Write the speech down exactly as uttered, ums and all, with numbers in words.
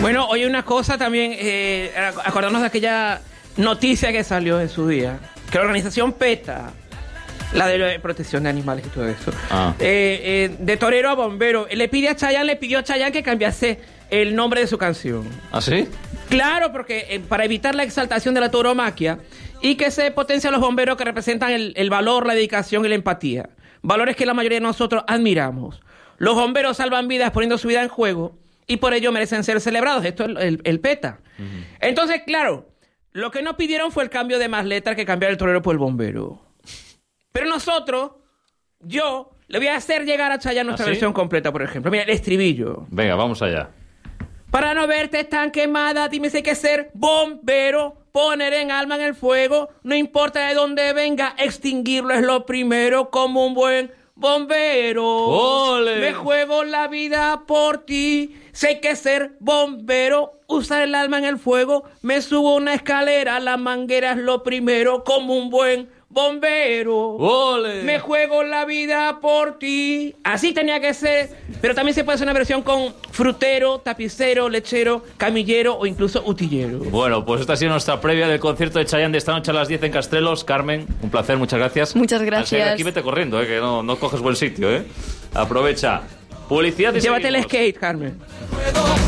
Bueno, oye, una cosa también, eh, acordarnos de aquella noticia que salió en su día, que la organización PETA, la de protección de animales y todo eso, ah. eh, eh, de torero a bombero, le pide a Chayanne, le pidió a Chayanne que cambiase el nombre de su canción. ¿Ah, sí? Claro, porque eh, para evitar la exaltación de la tauromaquia y que se potencien los bomberos que representan el, el valor, la dedicación y la empatía. Valores que la mayoría de nosotros admiramos. Los bomberos salvan vidas poniendo su vida en juego y por ello merecen ser celebrados. Esto es el, el, el PETA. Uh-huh. Entonces, claro, lo que nos pidieron fue el cambio de más letras que cambiar el torero por el bombero. Pero nosotros, yo, le voy a hacer llegar a Chayanne nuestra ¿Ah, sí? versión completa, por ejemplo. Mira, el estribillo. Venga, vamos allá. Para no verte tan quemada, dime si hay que ser bombero, poner en alma en el fuego, no importa de dónde venga, extinguirlo es lo primero, como un buen bombero. ¡Ole! Me juego la vida por ti, si hay que ser bombero, usar el alma en el fuego, me subo una escalera, la manguera es lo primero, como un buen bombero. ¡Ole! Me juego la vida por ti. Así tenía que ser. Pero también se puede hacer una versión con frutero, tapicero, lechero, camillero o incluso utillero. Bueno, pues esta ha sido nuestra previa del concierto de Chayanne de esta noche a las diez en Castrelos. Carmen, un placer, muchas gracias. Muchas gracias. Aquí vete corriendo, eh, que no, no coges buen sitio, ¿eh? Aprovecha. Publicidad y Llévate seguimos. el skate, Carmen.